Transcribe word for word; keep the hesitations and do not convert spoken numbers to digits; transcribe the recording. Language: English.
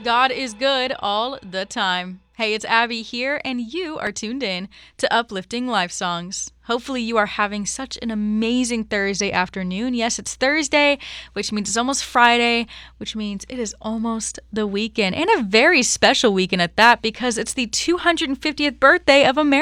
God is good all the time. Hey, it's Abby here, and you are tuned in to Uplifting Life Songs. Hopefully, you are having such an amazing Thursday afternoon. Yes, it's Thursday, which means it's almost Friday, which means it is almost the weekend, and a very special weekend at that because it's the two hundred fiftieth birthday of America.